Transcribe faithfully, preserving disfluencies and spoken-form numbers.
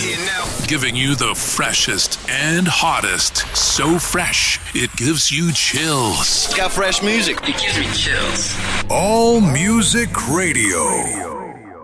here now. Giving you the freshest and hottest. So fresh, it gives you chills. Got fresh music. It gives me chills. All Music Radio.